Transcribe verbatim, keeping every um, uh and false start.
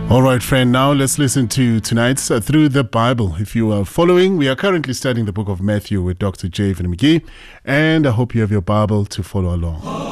All right, friend, now let's listen to tonight's uh, Through the Bible. If you are following, we are currently studying the book of Matthew with Doctor Javen McGee, and I hope you have your Bible to follow along.